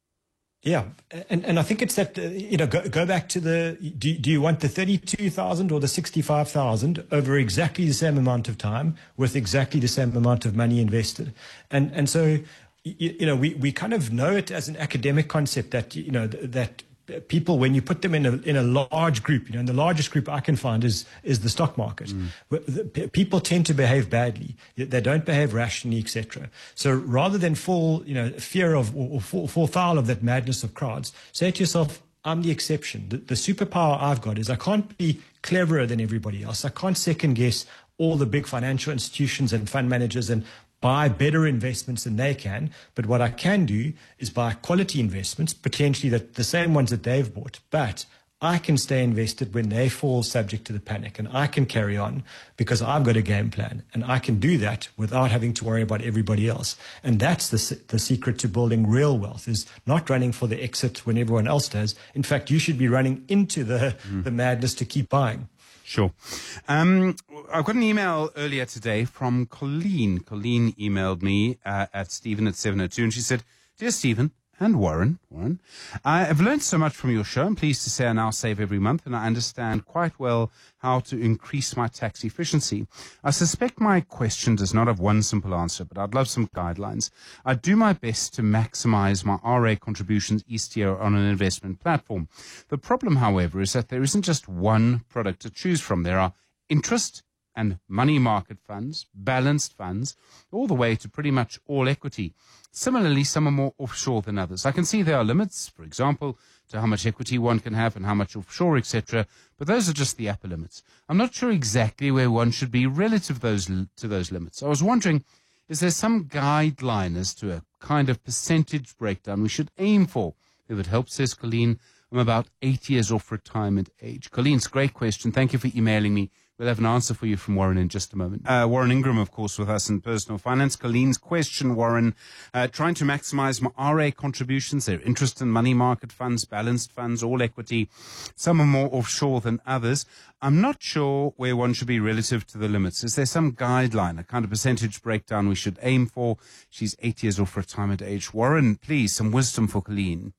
Yeah, and and I think it's that, uh, you know, go, go back to the, do, do you want the thirty-two thousand or the sixty-five thousand over exactly the same amount of time with exactly the same amount of money invested? And and so, you, you know, we, we kind of know it as an academic concept that, you know, that people, when you put them in a in a large group, you know, and the largest group I can find is is the stock market. Mm. People tend to behave badly; they don't behave rationally, et cetera. So rather than fall, you know, fear of or fall, fall foul of that madness of crowds, say to yourself, I'm the exception. The, the superpower I've got is I can't be cleverer than everybody else. I can't second guess all the big financial institutions and fund managers and buy better investments than they can. But what I can do is buy quality investments, potentially that the same ones that they've bought. But I can stay invested when they fall subject to the panic, and I can carry on because I've got a game plan, and I can do that without having to worry about everybody else. And that's the the secret to building real wealth, is not running for the exit when everyone else does. In fact, you should be running into the, mm. the madness to keep buying. Sure. Um, I've got an email earlier today from Colleen. Colleen emailed me uh, at Stephen at seven oh two, and she said, Dear Stephen and Warren, Warren, I have learned so much from your show. I'm pleased to say I now save every month, and I understand quite well how to increase my tax efficiency. I suspect my question does not have one simple answer, but I'd love some guidelines. I do my best to maximize my R A contributions each year on an investment platform. The problem, however, is that there isn't just one product to choose from. There are interest and money market funds, balanced funds, all the way to pretty much all equity. Similarly, some are more offshore than others. I can see there are limits, for example, to how much equity one can have and how much offshore, et cetera, but those are just the upper limits. I'm not sure exactly where one should be relative those, to those limits. I was wondering, is there some guideline as to a kind of percentage breakdown we should aim for? It would help, says Colleen. I'm about eight years off retirement age. Colleen's great question. Thank you for emailing me. We'll have an answer for you from Warren in just a moment. Uh, Warren Ingram, of course, with us in Personal Finance. Colleen's question, Warren, uh, trying to maximize my R A contributions, their interest in money market funds, balanced funds, all equity. Some are more offshore than others. I'm not sure where one should be relative to the limits. Is there some guideline, a kind of percentage breakdown we should aim for? She's eight years off retirement age. Warren, please, some wisdom for Colleen.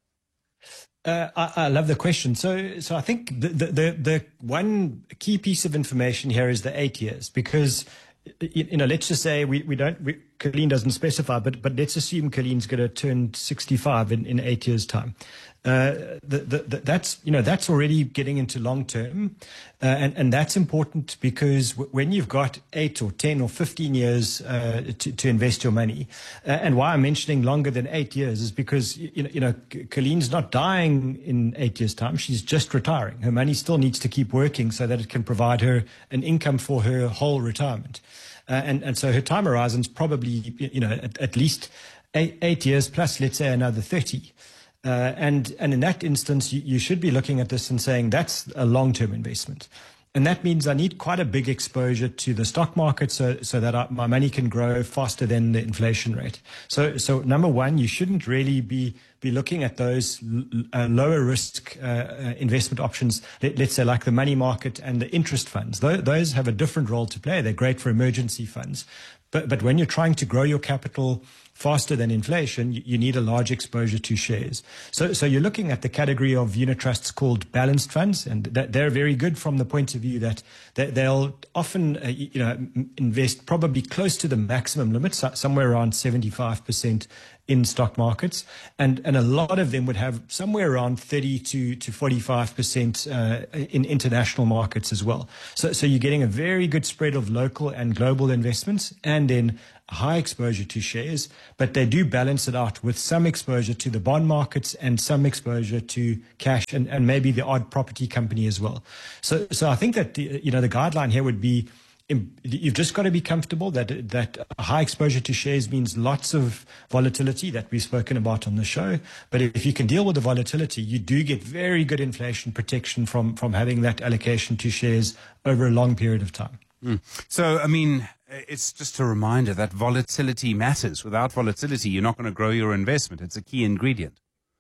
Uh, I, I love the question. So, so I think the, the, the, the one key piece of information here is the eight years, because, you know, let's just say we, we don't, we, Colleen doesn't specify, but, but let's assume Colleen's going to turn sixty-five in, in eight years' time. Uh, the, the, the, that's, you know, that's already getting into long term. Uh, and, and that's important because w- when you've got eight or ten or fifteen years uh, to, to invest your money, uh, and why I'm mentioning longer than eight years is because, you know, you know, Colleen's not dying in eight years' time. She's just retiring. Her money still needs to keep working so that it can provide her an income for her whole retirement. Uh, and, and so her time horizon's probably, you know, at, at least eight, eight years plus, let's say, another thirty. Uh, and, and in that instance, you, you should be looking at this and saying that's a long-term investment. And that means I need quite a big exposure to the stock market so, so that I, my money can grow faster than the inflation rate. So, so number one, you shouldn't really be be looking at those uh, lower risk uh, uh, investment options, let, let's say like the money market and the interest funds. Those, those have a different role to play. They're great for emergency funds. But, but when you're trying to grow your capital faster than inflation, you, you need a large exposure to shares. So, so you're looking at the category of unit trusts called balanced funds, and that they're very good from the point of view that they, they'll often, uh, you know, invest probably close to the maximum limit, so somewhere around seventy-five percent in stock markets, and and a lot of them would have somewhere around thirty to to forty-five percent uh, in international markets as well. So, so you're getting a very good spread of local and global investments, and then high exposure to shares, but they do balance it out with some exposure to the bond markets and some exposure to cash and, and maybe the odd property company as well. So, so I think that the, you know, the guideline here would be, you've just got to be comfortable that that high exposure to shares means lots of volatility that we've spoken about on the show. But if you can deal with the volatility, you do get very good inflation protection from from having that allocation to shares over a long period of time. Mm. So, I mean, it's just a reminder that volatility matters. Without volatility, you're not going to grow your investment. It's a key ingredient.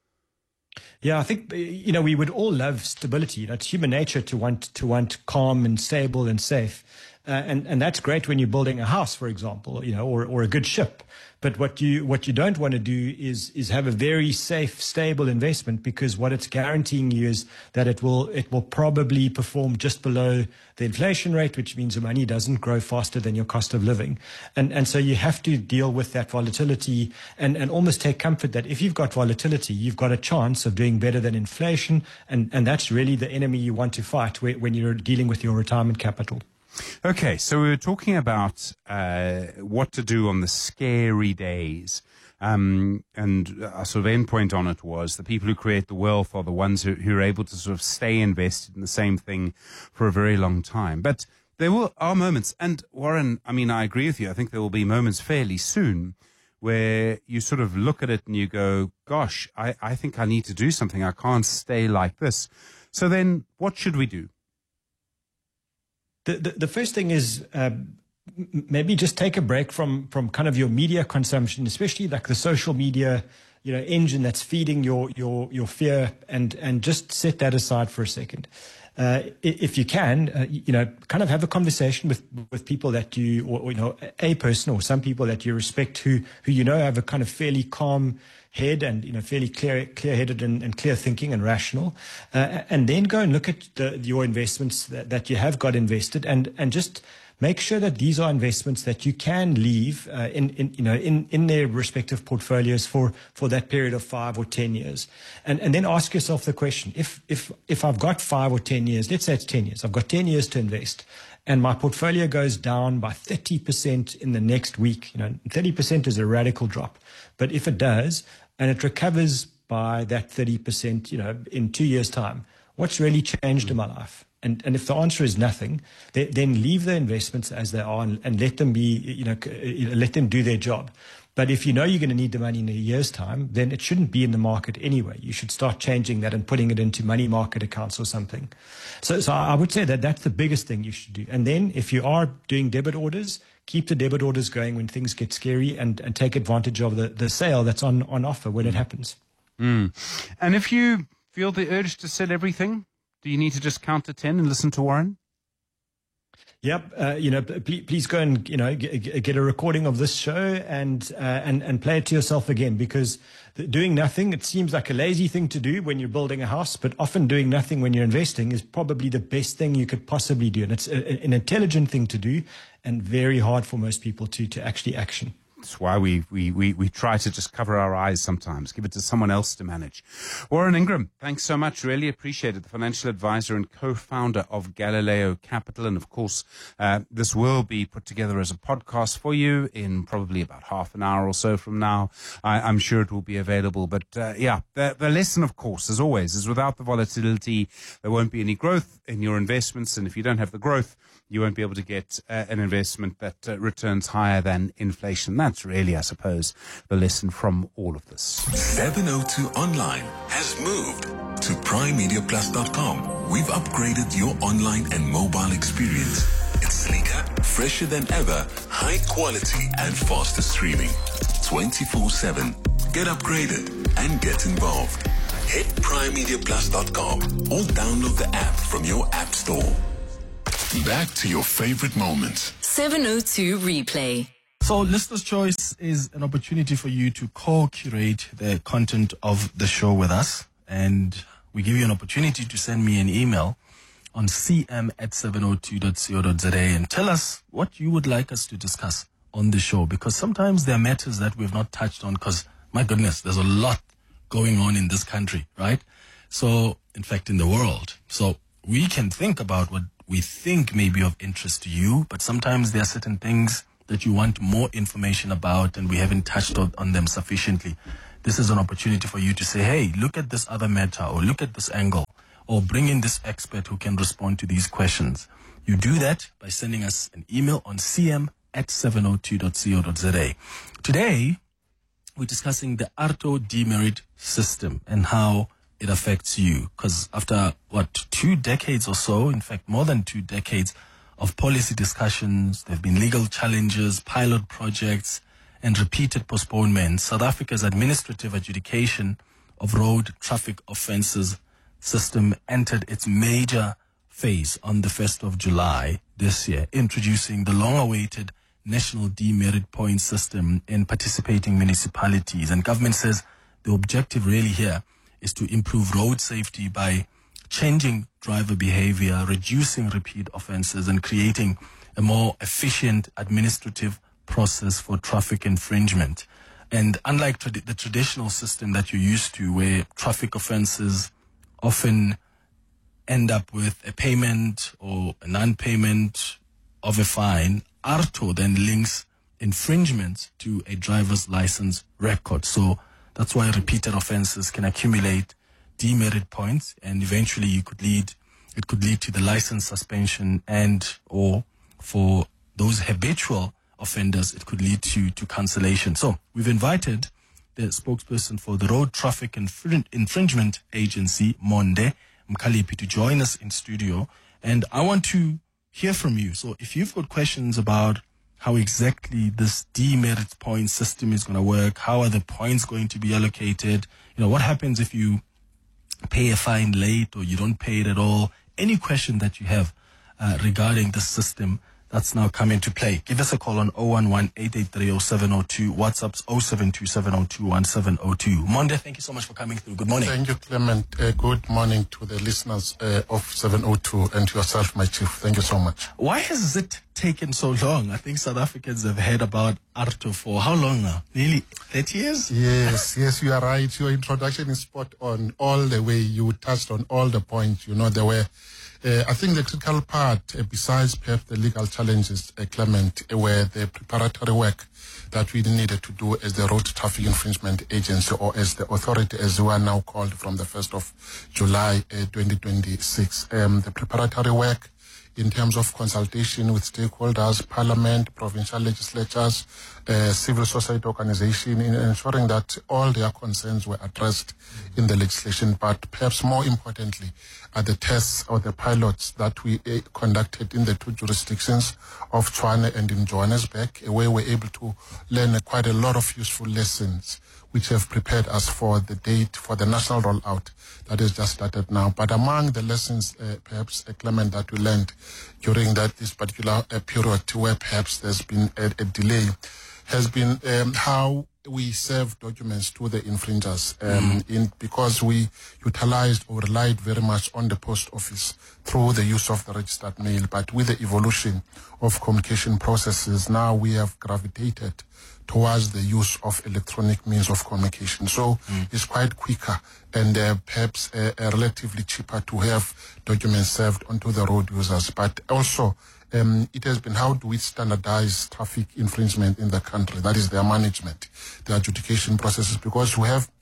Yeah, I think, you know, we would all love stability. You know, it's human nature to want to want calm and stable and safe. Uh, and, and that's great when you're building a house, for example, you know, or, or a good ship. But what you what you don't want to do is is have a very safe, stable investment, because what it's guaranteeing you is that it will it will probably perform just below the inflation rate, which means the money doesn't grow faster than your cost of living. And and so you have to deal with that volatility and, and almost take comfort that if you've got volatility, you've got a chance of doing better than inflation. And, and that's really the enemy you want to fight when you're dealing with your retirement capital. Okay, so we were talking about uh, what to do on the scary days. Um, and a sort of end point on it was the people who create the wealth are the ones who, who are able to sort of stay invested in the same thing for a very long time. But there will, are moments, and Warren, I mean, I agree with you. I think there will be moments fairly soon where you sort of look at it and you go, gosh, I, I think I need to do something. I can't stay like this. So then what should we do? The, the, the first thing is uh, maybe just take a break from, from kind of your media consumption, especially like the social media, you know, engine that's feeding your, your, your fear, and, and just set that aside for a second. Uh, if you can, uh, you know, kind of have a conversation with, with people that you, or, or, you know, a person or some people that you respect who, who you know have a kind of fairly calm head and, you know, fairly clear, clear-headed and, and clear thinking and rational, uh, and then go and look at the, your investments that, that you have got invested, and, and just make sure that these are investments that you can leave uh, in, in, you know, in, in their respective portfolios for, for that period of five or ten years. And, and then ask yourself the question, if, if, if I've got five or ten years, let's say it's ten years, I've got ten years to invest, and my portfolio goes down by thirty percent in the next week, you know, thirty percent is a radical drop. But if it does, and it recovers by that thirty percent, you know, in two years' time, what's really changed in my life? And, and if the answer is nothing, then, then leave the investments as they are and, and let them be, you know, let them do their job. But if you know you're going to need the money in a year's time, then it shouldn't be in the market anyway. You should start changing that and putting it into money market accounts or something. So, so I would say that that's the biggest thing you should do. And then if you are doing debit orders, keep the debit orders going when things get scary, and, and take advantage of the, the sale that's on, on offer when it happens. Mm. And if you feel the urge to sell everything, do you need to just count to ten and listen to Warren? Yep. Uh, you know, please, please go and, you know, get, get a recording of this show and, uh, and, and play it to yourself again, because doing nothing, it seems like a lazy thing to do when you're building a house, but often doing nothing when you're investing is probably the best thing you could possibly do. And it's a, an intelligent thing to do, and very hard for most people to, to actually action. That's why we, we, we, we try to just cover our eyes sometimes, give it to someone else to manage. Warren Ingram, thanks so much. Really appreciate it. The financial advisor and co-founder of Galileo Capital. And of course, uh, this will be put together as a podcast for you in probably about half an hour or so from now. I, I'm sure it will be available. But uh, yeah, the, the lesson, of course, as always, is without the volatility, there won't be any growth in your investments. And if you don't have the growth, you won't be able to get uh, an investment that uh, returns higher than inflation. That's really, I suppose, the lesson from all of this. seven oh two Online has moved to prime media plus dot com. We've upgraded your online and mobile experience. It's sleeker, fresher than ever, high quality and faster streaming. twenty-four seven. Get upgraded and get involved. Hit prime media plus dot com or download the app from your app store. Back to your favorite moments. seven oh two Replay. So Listener's Choice is an opportunity for you to co-curate the content of the show with us. And we give you an opportunity to send me an email on c m at seven oh two dot co dot z a and tell us what you would like us to discuss on the show. Because sometimes there are matters that we've not touched on because, my goodness, there's a lot going on in this country, right? So, in fact, in the world. So we can think about what we think may be of interest to you, but sometimes there are certain things that you want more information about and we haven't touched on, on them sufficiently. This is an opportunity for you to say, hey, look at this other matter or look at this angle or bring in this expert who can respond to these questions. You do that by sending us an email on c m at seven oh two dot co dot z a. Today, we're discussing the ARTO demerit system and how it affects you. Because after, what, two decades or so, in fact, more than two decades of policy discussions, there have been legal challenges, pilot projects, and repeated postponements. South Africa's administrative adjudication of road traffic offences system entered its major phase on the first of July this year, introducing the long-awaited national demerit point system in participating municipalities. And government says the objective really here is to improve road safety by changing driver behavior, reducing repeat offenses, and creating a more efficient administrative process for traffic infringement. And unlike trad- the traditional system that you're used to, where traffic offenses often end up with a payment or a non-payment of a fine, ARTO then links infringement to a driver's license record. So that's why repeated offenses can accumulate demerit points, and eventually you could lead, it could lead to the license suspension, and or for those habitual offenders, it could lead to, to cancellation. So we've invited the spokesperson for the Road Traffic Infring- Infringement Agency, Monde Mkhaliphi, to join us in studio. And I want to hear from you. So if you've got questions about how exactly this demerit point system is going to work, how are the points going to be allocated, you know, what happens if you pay a fine late or you don't pay it at all, any question that you have uh, regarding the system, that's now come into play. Give us a call on zero one one, eight eight three, zero seven zero two. WhatsApp's zero seven two seven zero two one seven zero two. Monde, thank you so much for coming through. Good morning. Thank you, Clement. Uh, good morning to the listeners uh, of seven oh two and to yourself, my chief. Thank you so much. Why has it taken so long? I think South Africans have heard about ARTO for how long now? Nearly thirty years? Yes, yes, you are right. Your introduction is spot on all the way. You touched on all the points. You know, there were Uh, I think the critical part, uh, besides perhaps the legal challenges, uh, Clement, uh, were the preparatory work that we needed to do as the Road Traffic Infringement Agency, or as the authority, as we are now called from the first of July uh, twenty twenty-six. Um, the preparatory work in terms of consultation with stakeholders, parliament, provincial legislatures, uh, civil society organization, in ensuring that all their concerns were addressed in the legislation. But perhaps more importantly, are the tests or the pilots that we uh, conducted in the two jurisdictions of Tshwane and in Johannesburg, where we're able to learn uh, quite a lot of useful lessons which have prepared us for the date for the national rollout that has just started now. But among the lessons, uh, perhaps, uh, Clement, that we learned during that this particular uh, period where perhaps there's been a, a delay, has been um, how we serve documents to the infringers, um, mm. in because we utilized or relied very much on the post office through the use of the registered mail. But with the evolution of communication processes, now we have gravitated towards the use of electronic means of communication. So mm. it's quite quicker and uh, perhaps uh, uh, relatively cheaper to have documents served onto the road users. But also, um, it has been how do we standardize traffic infringement in the country? That is their management, the adjudication processes, because we have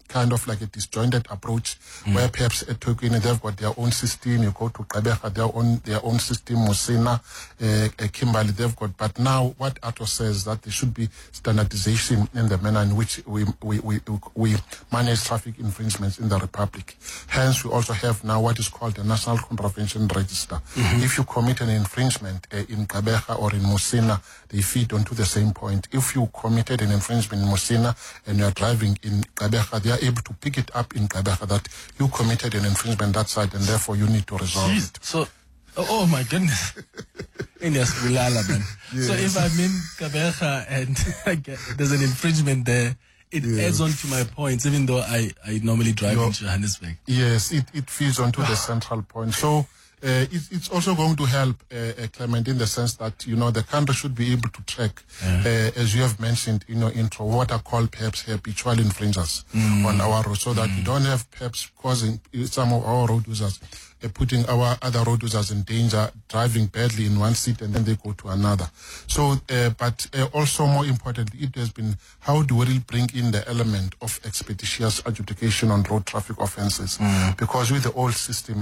kind of like a disjointed approach, mm. where perhaps at eThekwini they've got their own system. You go to Gqeberha, their own their own system. Mosina, uh, uh, Kimberley, they've got. But now, what Ato says that there should be standardization in the manner in which we we we, we manage traffic infringements in the Republic. Hence, we also have now what is called the National Contravention Register. Mm-hmm. If you commit an infringement uh, in Gqeberha or in Mosina, they feed onto the same point. If you committed an infringement in Mosina and you are driving in Gqeberha, they are able to pick it up in Gqeberha that you committed an infringement that side, and therefore you need to resolve Jeez. it. So, oh, oh my goodness. Yes, man. Yes. So if I'm in Gqeberha and I get, there's an infringement there, it Yeah. adds on to my points, even though I, I normally drive Your- in Johannesburg. Yes, it, it feeds onto the central point. So uh, it, it's also going to help, uh, uh, Clement, in the sense that, you know, the country should be able to track, uh, as you have mentioned in your intro, what are called perhaps habitual infringers Mm. on our road, so that we don't have perhaps causing some of our road users uh, putting our other road users in danger, driving badly in one seat and then they go to another. So, uh, but uh, also more importantly, it has been how do we bring in the element of expeditious adjudication on road traffic offences? Mm. Because with the old system,